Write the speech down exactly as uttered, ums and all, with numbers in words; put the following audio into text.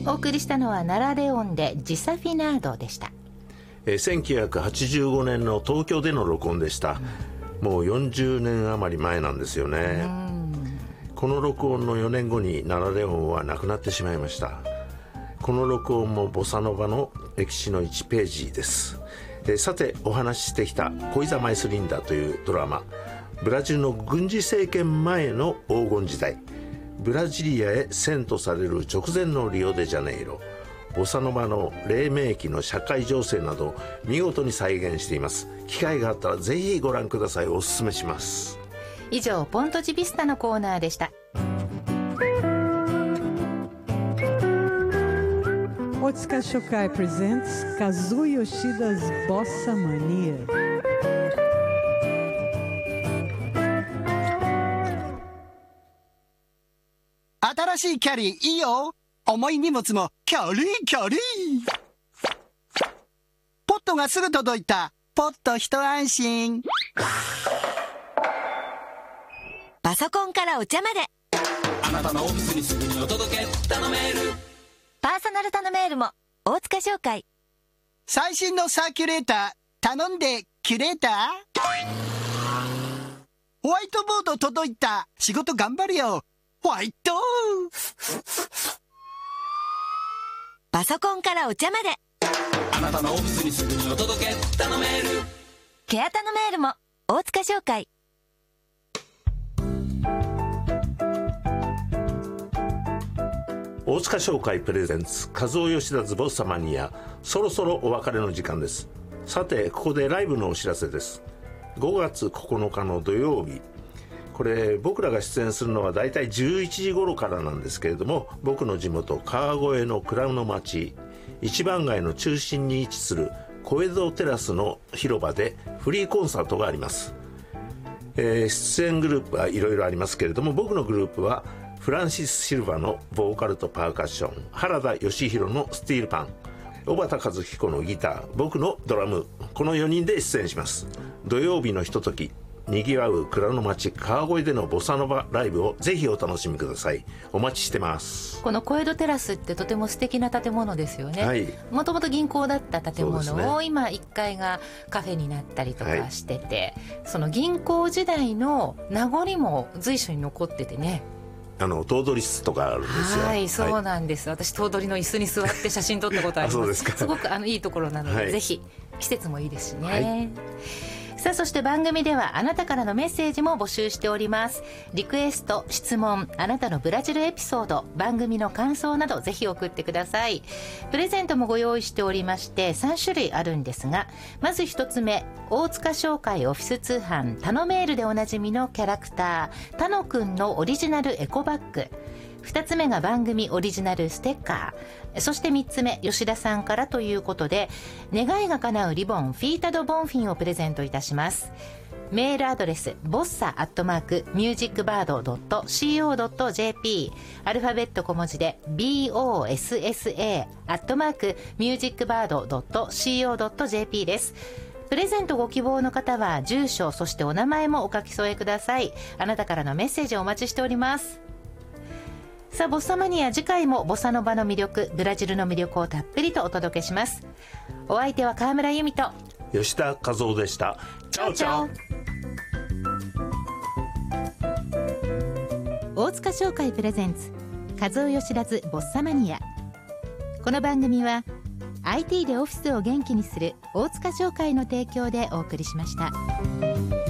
お送りしたのはナラレオンでジサフィナードでした。 えー、せんきゅうひゃくはちじゅうごねんの東京での録音でした、うん、もうよんじゅうねん余り前なんですよね。うん、この録音のよねんごにナラレオンは亡くなってしまいました。この録音もボサノバの歴史のいちページです。えー、さてお話ししてきた恋ざまイスリンダというドラマ、ブラジルの軍事政権前の黄金時代、ブラジリアへ遷都される直前のリオデジャネイロ、ボサノバの黎明期の社会情勢など見事に再現しています。機会があったらぜひご覧ください。おすすめします。 以上、ポントジビスタのコーナーでした。 大塚書会 presents Kazuo Yoshida's Bossa Mania。 新しいキャリーいいよ。重い荷物もキャリーキャリー。ポットがすぐ届いた。ポット一安心。 パソコンからお茶まで、 あなたのオフィスにすぐにお届け、頼める。 パーソナル頼めーるも大塚商会。 最新のサーキュレーター頼んでキュレーター。ホワイトボード届いた。仕事頑張るよ。ホワイト。 パソコンからお茶まで、 あなたのオフィスにすぐにお届け、頼める。 ケア頼めーるも大塚商会。 大塚商会プレゼンツカズオヨシダズボッサマニア、そろそろお別れの時間です。さてここでライブのお知らせです。ごがつここのかの土曜日、これ僕らが出演するのはだいたいじゅういちじ頃からなんですけれども、僕の地元川越の蔵の町一番街の中心に位置する小江戸テラスの広場でフリーコンサートがあります。えー、出演グループはいろいろありますけれども、僕のグループはフランシス・シルバのボーカルとパーカッション、原田義弘のスティールパン、小畑和彦のギター、僕のドラム、このよにんで出演します。土曜日のひととき、にぎわう蔵の町川越でのボサノバライブをぜひお楽しみください。お待ちしてます。 この小江戸テラスってとても素敵な建物ですよね。はい、もともと銀行だった建物を、ね、今いっかいがカフェになったりとかしてて、はい、その銀行時代の名残も随所に残っててね、 あの頭取室とかあるんですよ。 はい、そうなんです、はい、私頭取の椅子に座って写真撮ったことあります。そうですか。すごくあのいいところなので、はい、ぜひ。季節もいいですしね、はい。さあ、そして番組ではあなたからのメッセージも募集しております。リクエスト、質問、あなたのブラジルエピソード、番組の感想などぜひ送ってください。プレゼントもご用意しておりましてさん種類あるんですが、まずひとつめ、大塚商会オフィス通販タノメールでおなじみのキャラクタータノくんのオリジナルエコバッグ、ふたつめが番組オリジナルステッカー、そしてみっつめ、吉田さんからということで、願いが叶うリボンフィータドボンフィンをプレゼントいたします。メールアドレスボッサアットマークミュージックバードドットシーオードットジェーピー、アルファベット小文字で ビーオーエスエスエー アットマークミュージックバードドットシーオードットジェーピー です。プレゼントご希望の方は住所、そしてお名前もお書き添えください。あなたからのメッセージをお待ちしております。さあ、ボッサマニア、次回もボサノバの魅力、ブラジルの魅力をたっぷりとお届けします。お相手は川村由美と吉田和夫でした。チャオチャオ。 大塚商会プレゼンツ和夫吉田ズボッサマニア。この番組は アイティー でオフィスを元気にする大塚商会の提供でお送りしました。